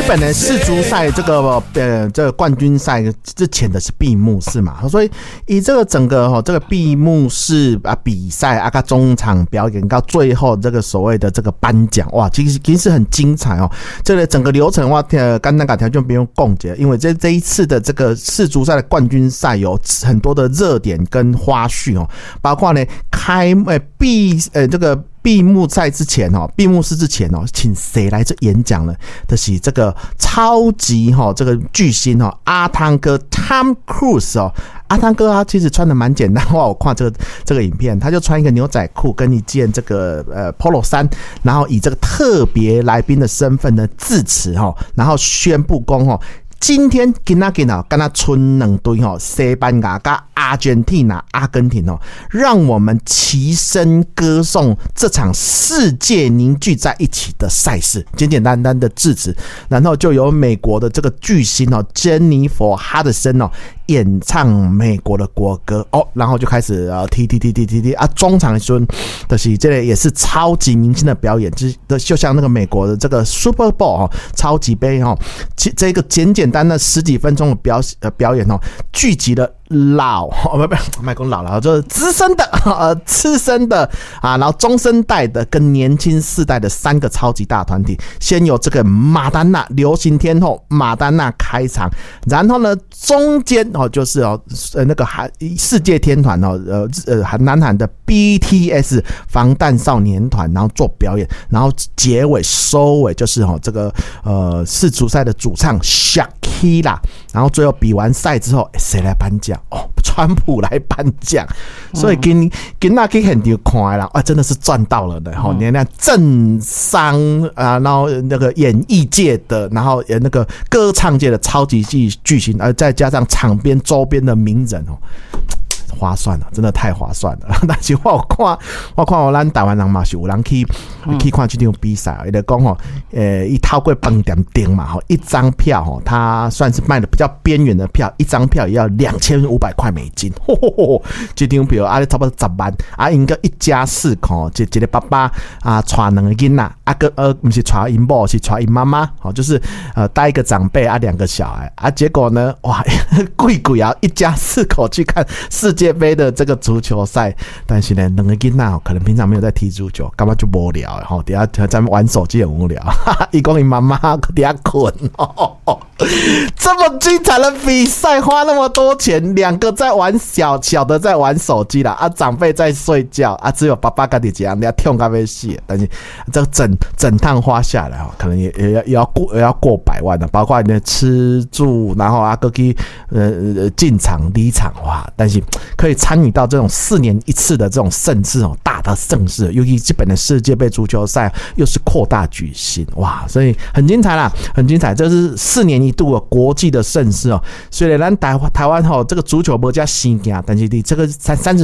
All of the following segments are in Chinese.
本的世足赛这个冠军赛之前的是闭幕式嘛，所以以这个整个这个闭幕式比赛跟中场表演到最后这个所谓的这个颁奖，哇，其实很精彩哦。这个整个流程哇，刚那个条件不用讲解，因为这一次的这个世足赛的冠军赛有很多的热点跟花絮哦，包括呢这个闭幕赛之前闭幕式之前请谁来这演讲呢？就是这个超级这个巨星阿汤哥 Tom Cruise 阿汤哥他其实穿的蛮简单的，我看这个影片，他就穿一个牛仔裤跟一件这个polo 衫，然后以这个特别来宾的身份呢致辞然后宣布说今天跟他春两队西班牙跟阿根廷让我们齐声歌颂这场世界凝聚在一起的赛事，简简单单的致辞，然后就由美国的这个巨星珍妮佛哈德森演唱美国的国歌然后就开始踢中场就是这个也是超级明星的表演，就像那个美国的这个 Super Bowl 超级杯这个简单的十几分钟的表演聚集了不讲老了，就是资深的然后中生代的跟年轻世代的三个超级大团体，先有这个马丹娜流行天后马丹娜开场，然后呢中间就是那个世界天团南韩的 BTS 防弹少年团，然后做表演，然后结尾收尾就是这个世足赛的主唱 Shakira， 然后最后比完赛之后谁来颁奖？川普来颁奖，所以今那可以很丢看啦，真的是赚到了的你看那政商然后那个演艺界的，然后那个歌唱界的超级巨星，再加上场边周边的名人划算了，真的太划算了。但是我看咱台湾人嘛是有人去看这场比赛，他就说他透过饭店订嘛一张票他算是卖的比较边缘的票，一张票也要2500块美金，这张票差不多10万应该一家4口，一个爸爸带2个囡仔不是带因某，是带因妈妈就是带一个长辈2个小孩结果呢哇贵一家4口去看世界杯的这个足球赛，但是呢，2个囡仔可能平常没有在踢足球，干嘛就无聊等下在玩手机很无聊。他说他妈妈等下困这么精彩的比赛，花那么多钱，2个在玩小的在玩手机啦长辈在睡觉只有爸爸跟你这样，你要跳到要死。但是这个整趟花下来可能也要过100万的，包括你的吃住，然后各去进场离场哇，但是可以参与到这种4年一次的这种盛事大的盛事，尤其基本的世界杯足球赛又是扩大举行哇，所以很精彩啦，很精彩，这是4年一度的国际的盛事虽然咱台湾这个足球没这生行，但是你这个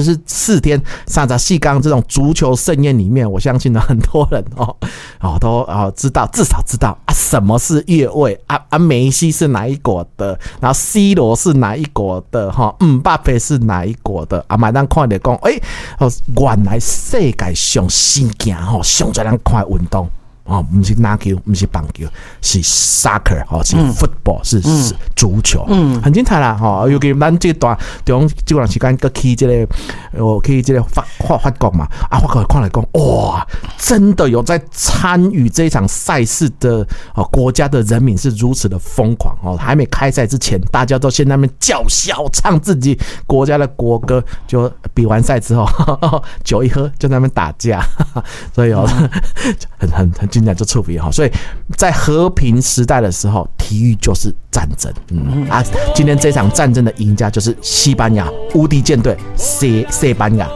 34天34天这种足球盛宴里面，我相信很多人都知道，至少知道什么是越位梅西是哪一国的，然后 C 罗是哪一国的巴佩是哪一国的嘛，咱看到讲原来世界上生行上最人看运动不是篮球，不是棒球，是 soccer 是 football 是足球很精彩啦尤其咱这段这段时间去这个去这个法国嘛法国看来讲哇，真的有在参与这一场赛事的国家的人民是如此的疯狂还没开赛之前大家都先在那边叫嚣唱自己国家的国歌，就比完赛之后酒一喝就在那边打架所以很精彩就触笔所以在和平时代的时候，体育就是战争今天这场战争的赢家就是西班牙无敌舰队西班牙。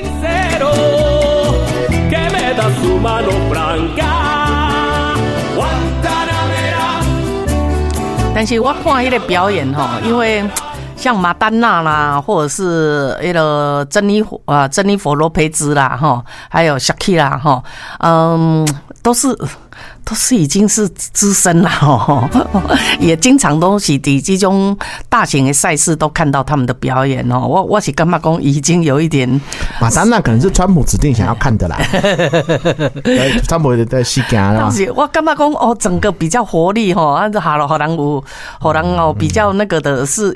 但是我看那个表演因为像马丹娜啦，或者是那个珍妮佛罗培兹啦，还有 Shakira 都都是已经是资深了哦，也经常都是在这种大型的赛事都看到他们的表演哦。我是干嘛讲已经有一点， 马丹娜可能是川普指定想要看的啦，川普的戏感啦。 我干嘛讲哦，整个比较活力哈，按照好人有，好人哦比较那个的是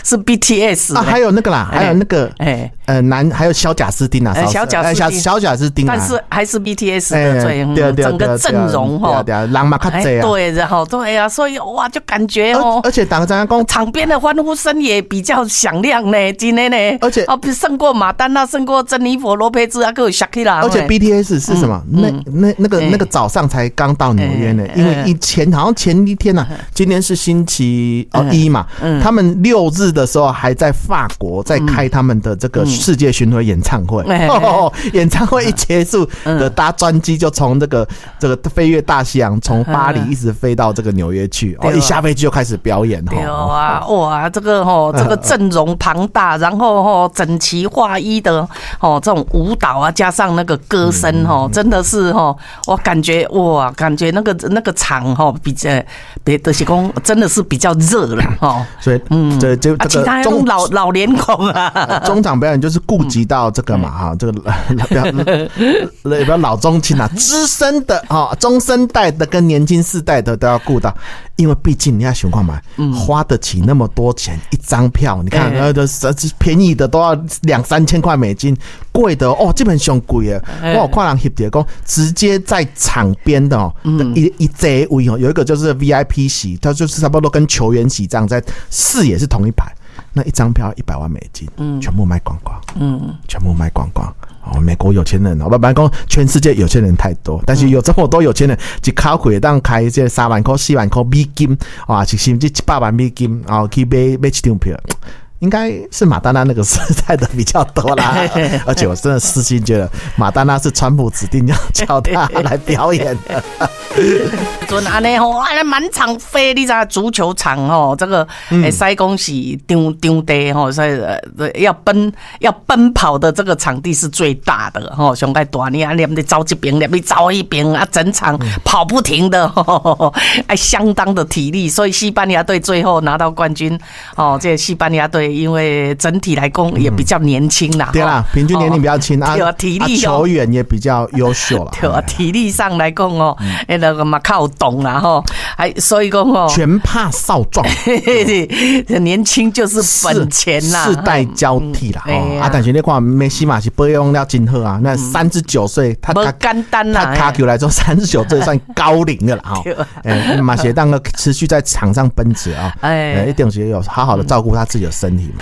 BTS 啊，还有那个啦，还有那个还有小贾斯汀啊，小贾斯汀， 但是还是 BTS 的最整个阵容哈。 人嘛较济啊， 对，然后对啊，所以哇，就感觉哦， 而且大家讲场边的欢呼声也比较响亮呢，今天呢， 而且胜过马丹娜，胜过珍妮佛罗佩兹，还有夏克拉。 而且 BTS 是什么？那个早上才刚到纽约呢，因为好像前一天呐，今天是星期一嘛，他们6日的时候还在法国在开他们的这个世界巡回演唱会，演唱会一结束的搭专机就从这个飞越大西洋，从巴黎一直飞到这个纽约去，一下飞机就开始表演。 对啊，哇，这个阵容庞大，然后整齐划一的这种舞蹈啊，加上那个歌声真的是我感觉那个场别的是讲真的是比较热了所以其他那种老脸孔啊， 中场表演就是顾及到这个嘛这个不要老中青啊，资深的中生代的跟年轻世代的都要顾到，因为毕竟你要想看嘛，花得起那么多钱一张票，你看便宜的都要2-3千块美金，贵的基本上贵耶。我有看人翕的讲，直接在场边的一这位有一个就是 VIP 席，它就是差不多跟球员席这样，在视野是同一排，那一张票100万美金，全部卖光光，全部卖光光。美国有钱人不讲全世界有钱人太多，但是有这么多有钱人，一口气当开这3万块、4万块美金啊，甚至100万美金去买一张票。应该是马丹娜那个时代的比较多啦，而且我真的私心觉得马丹娜是川普指定要叫他来表演的。 准安尼满场飞，你知道足球场这个塞公是场地所以要奔跑的这个场地是最大的上盖大，你念得走这边，念得走一边啊，整场跑不停的相当的体力，所以西班牙队最后拿到冠军这西班牙队。因为整体来讲也比较年轻啦， 对啦，平均年龄比较轻体力球员也比较优秀啦， 对啊，体力上来讲那个嘛靠懂啦所以讲全怕少壮， 年轻就是本钱啦， 世代交替啦但是你看梅西嘛是保养了真好啊，那39岁他不简单啦， 他卡球来说39岁算高龄的啦嘛是当个持续在场上奔驰一定是有好好的照顾他自己的身体。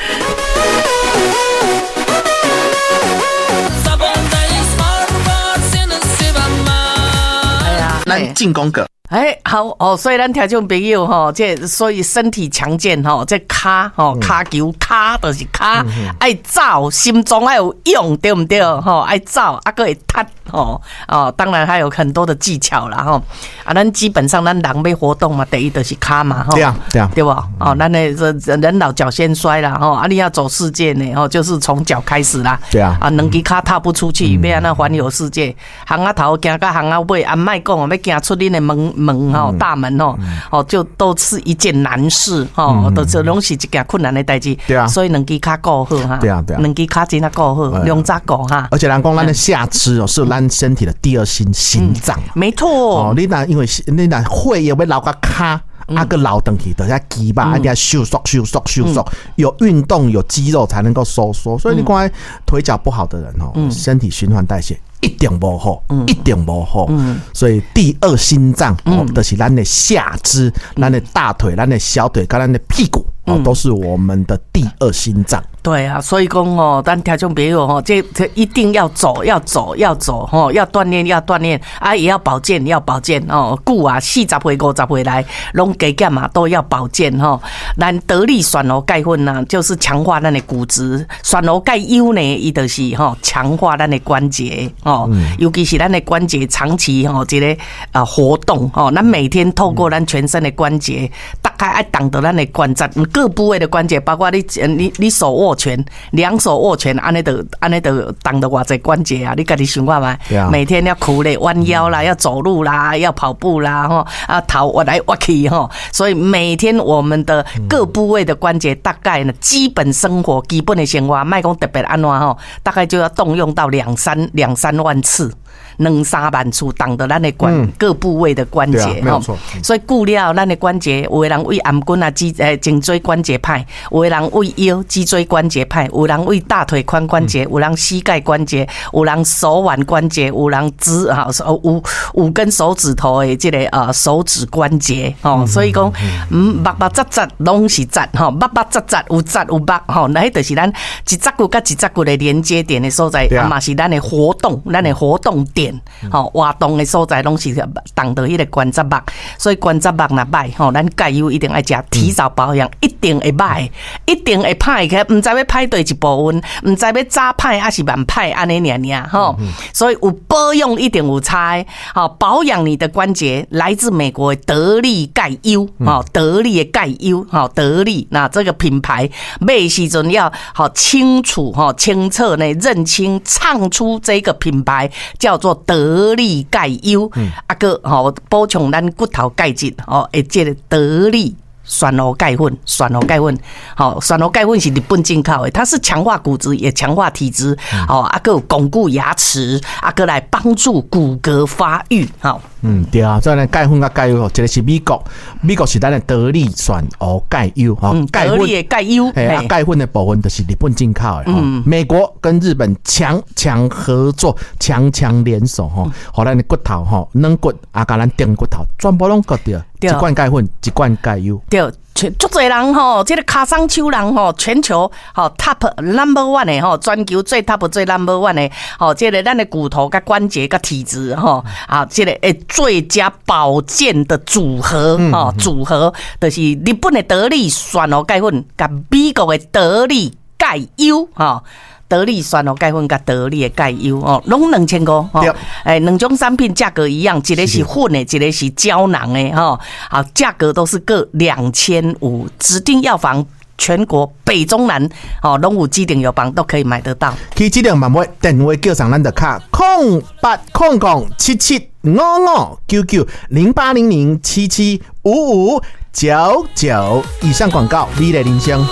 咱进攻个。 好所以咱听众朋友所以身体强健这脚球就是脚爱走，心中要有用，对不对爱走还会踢当然还有很多的技巧啦咱基本上咱人要活动嘛，第一就是脚嘛对啊对吧咱的人老脚先衰啦你要走世界呢就是从脚开始啦， 对啊两只脚踏不出去要安怎环游世界，行啊头行到行啊尾莫讲要行出恁的门大门就都是一件难事都是拢是一件困难的代志， 对啊， 所以两只脚顾好对啊两只脚真的顾好，两只顾而且人讲咱的下肢是咱身体的第二心脏， 没错你那因为你那血要留到脚个老回去等下肌吧，一定要收缩，有运动有肌肉才能够收缩，所以你看腿脚不好的人身体循环代谢一定不好，一定不好，所以第二心脏就是咱的下肢，咱的大腿，咱的小腿跟咱的屁股都是我们的第二心脏。 对啊，所以讲咱听众朋友这一定要走要锻炼也要保健久啊40岁50岁来拢加减嘛都要保健咱得力选罗钙粉啊，就是强化咱的骨质，选罗钙优呢伊就是强化咱的关节尤其是咱的关节长期这个活动咱每天透过咱全身的关节大概要挡到咱的关节各部位的关节，包括你手握握拳，两手握拳，安尼就动得偌济关节啊！你家己想看嘛，每天要苦嘞，弯腰啦，要走路啦，要跑步啦，头挖来挖去所以每天我们的各部位的关节，大概呢，基本生活、基本的生活，莫讲特别安怎大概就要动用到两三万次。2-3万次动到咱的各部位的关节所以顾了咱的关节，有的人为颔棍啊、颈椎关节派，有的人为腰脊椎关节派，有人为大腿髋关节，有人膝盖关节，有人手腕关节，有人5根手指头的这个手指关节所以讲密扎扎拢是扎密扎扎有扎有密那就是咱一扎骨跟一扎骨的连接点的所在，嘛是咱的活动点。活动的所在拢是动到迄个关节肉，所以关节肉若歹咱钙油一定爱食，提早保养一定会歹，一定会歹起，唔知要歹对一部分，唔知要早歹还是晚歹安尼尔所以有保养一定有差保养你的关节，来自美国的得力钙油得力的钙油得力，那这个品牌买的时阵要清楚清澈呢认清唱出这个品牌叫做得力钙油个补充咱骨头钙质会这个得力酸蚵钙粉，酸蚵钙粉是日本进口的，它是强化骨质也强化体质个有巩固牙齿个来帮助骨骼发育对啊，所以呢钙粉甲钙油这个是美国是咱的得力酸蚵钙油得力的钙油钙粉的部分就是日本进口的美国跟日本强合作，强联手互咱的骨头软骨甲咱顶骨头全部拢割掉，一罐钙粉一罐钙油。 对，足侪人这个卡桑丘人全球top number one 的全球最 top 最 number one 的这个咱的骨头甲关节甲体质这个最佳保健的组合组合就是日本的得力酸蚵钙粉甲美国的得力钙油得力酸蚵钙粉跟得力的钙油拢2500两种产品价格一样，一个是混的，一个是胶囊的价格都是各2500，指定药房全国北中南拢有指定药房都可以买得到。 去指定慢慢电话叫上咱的卡0800775599 0800775599。以上广告，美丽人生。